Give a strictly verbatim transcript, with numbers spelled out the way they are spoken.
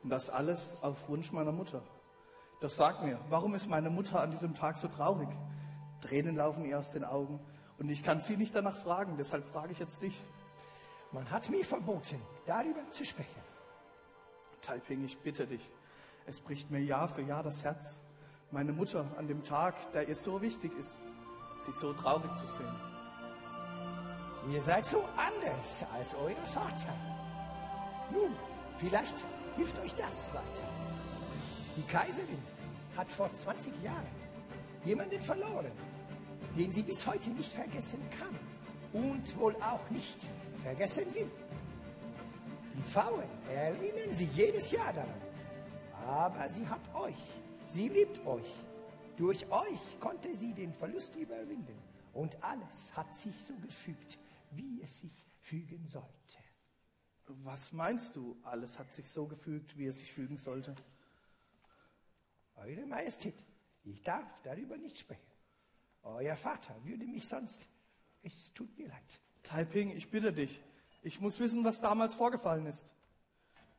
Und das alles auf Wunsch meiner Mutter. Doch sag mir, warum ist meine Mutter an diesem Tag so traurig? Tränen laufen ihr aus den Augen und ich kann sie nicht danach fragen, deshalb frage ich jetzt dich. Man hat mir verboten, darüber zu sprechen. Taiping, ich bitte dich, es bricht mir Jahr für Jahr das Herz. Meine Mutter an dem Tag, der ihr so wichtig ist, sie so traurig zu sehen. Ihr seid so anders als euer Vater. Nun, vielleicht hilft euch das weiter. Die Kaiserin hat vor zwanzig Jahren jemanden verloren, den sie bis heute nicht vergessen kann und wohl auch nicht vergessen will. Die Pfauen erinnern sie jedes Jahr daran. Aber sie hat euch, sie liebt euch. Durch euch konnte sie den Verlust überwinden. Und alles hat sich so gefügt, wie es sich fügen sollte. Was meinst du, alles hat sich so gefügt, wie es sich fügen sollte? Eure Majestät, ich darf darüber nicht sprechen. Euer Vater würde mich sonst... Es tut mir leid. Taiping, ich bitte dich. Ich muss wissen, was damals vorgefallen ist.